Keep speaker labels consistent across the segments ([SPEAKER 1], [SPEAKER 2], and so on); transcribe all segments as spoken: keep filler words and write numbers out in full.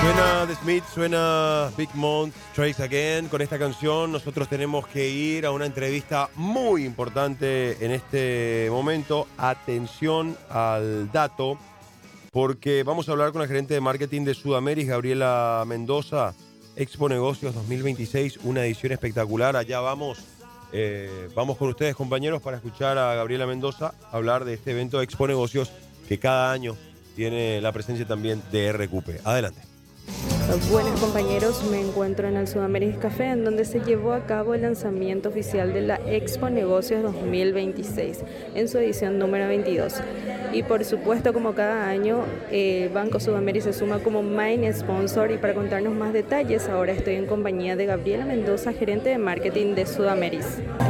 [SPEAKER 1] Suena The Smith, suena Big Mouth, Trace Again. Con esta canción nosotros tenemos que ir a una entrevista muy importante en este momento. Atención al dato, porque vamos a hablar con la gerente de marketing de Sudameris, Gabriela Mendoza. Expo Negocios dos mil veintiséis, una edición espectacular. Allá vamos, eh, vamos con ustedes, compañeros, para escuchar a Gabriela Mendoza hablar de este evento Expo Negocios que cada año tiene la presencia también de R Q P. Adelante.
[SPEAKER 2] Buenas, compañeros, me encuentro en el Sudameris Café, en donde se llevó a cabo el lanzamiento oficial de la Expo Negocios dos mil veintiséis en su edición número veintidós. Y por supuesto, como cada año, eh, Banco Sudameris se suma como main sponsor, y para contarnos más detalles ahora estoy en compañía de Gabriela Mendoza, gerente de marketing de Sudameris.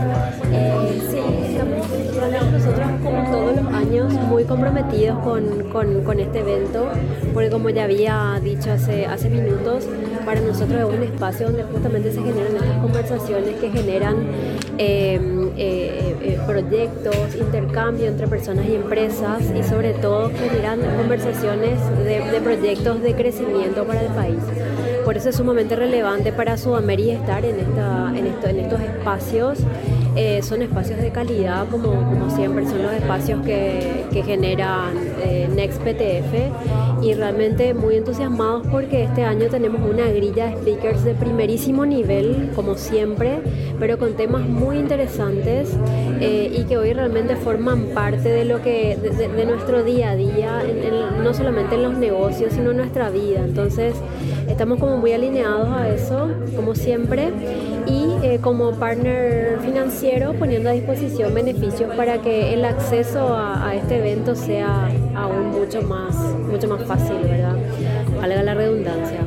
[SPEAKER 3] Eh, sí, estamos nosotros como todos los años muy comprometidos con, con, con este evento, porque como ya había dicho hace, hace minutos, para nosotros es un espacio donde justamente se generan estas conversaciones que generan eh, eh, eh, proyectos, intercambio entre personas y empresas, y sobre todo generan conversaciones de, de proyectos de crecimiento para el país. Por eso es sumamente relevante para Sudameris estar en, esta, en, esto, en estos espacios. Eh, son espacios de calidad, como, como siempre, son los espacios que, que generan eh, Next P T F, y realmente muy entusiasmados porque este año tenemos una grilla de speakers de primerísimo nivel, como siempre, pero con temas muy interesantes eh, y que hoy realmente forman parte de lo que de, de, de nuestro día a día, en, en, no solamente en los negocios, sino en nuestra vida. Entonces estamos como muy alineados a eso, como siempre, y eh, como partner financiero poniendo a disposición beneficios para que el acceso a, a este evento sea aún mucho más, mucho más fácil, ¿verdad? Valga la redundancia.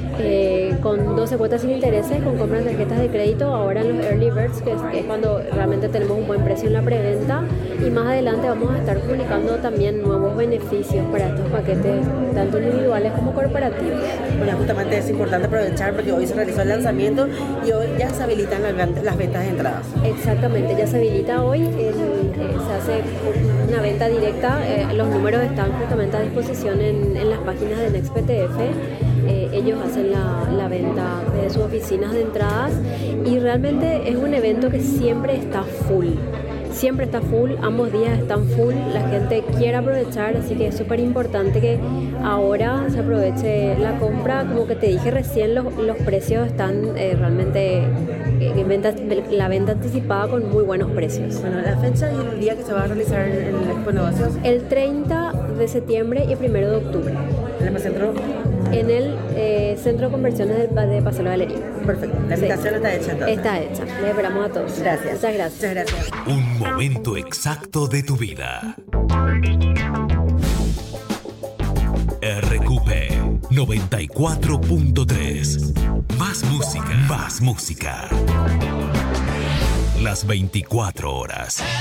[SPEAKER 3] Eh, con doce cuotas sin intereses, con compras de tarjetas de crédito, ahora en los Early Birds, que es, que es cuando realmente tenemos un buen precio en la preventa, y más adelante vamos a estar publicando también nuevos beneficios para estos paquetes, tanto individuales como corporativos.
[SPEAKER 4] Bueno, justamente es importante aprovechar porque hoy se realizó el lanzamiento y hoy ya se habilitan las, las ventas de entradas.
[SPEAKER 3] Exactamente, ya se habilita hoy, el, eh, se hace una venta directa, eh, los números están justamente a disposición en, en las páginas de Next P T F. Eh, ellos hacen la, la venta de sus oficinas de entradas, y realmente es un evento que siempre está full. Siempre está full, ambos días están full, la gente quiere aprovechar, así que es súper importante que ahora se aproveche la compra. Como que te dije recién, los, los precios están eh, realmente, eh, venta, la venta anticipada con muy buenos precios.
[SPEAKER 4] Bueno, la fecha y el día que se va a realizar en el Expo Negocios.
[SPEAKER 3] El treinta de septiembre y el primero de octubre.
[SPEAKER 4] ¿En el centro?
[SPEAKER 3] En el eh, Centro de Conversiones de, de Paseo La Galería.
[SPEAKER 4] Perfecto, la invitación sí. Está hecha entonces.
[SPEAKER 3] Está hecha, les esperamos a todos.
[SPEAKER 4] Gracias.
[SPEAKER 3] Muchas gracias.
[SPEAKER 4] Muchas gracias.
[SPEAKER 5] Un momento exacto de tu vida. R Q P noventa y cuatro punto tres. Más música, más música. Las veinticuatro horas.